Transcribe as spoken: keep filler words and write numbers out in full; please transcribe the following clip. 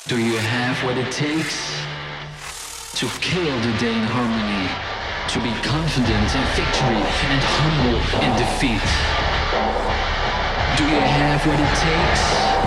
Do you have what it takes to kill the day in harmony, to be confident in victory and humble in defeat? Do you have what it takes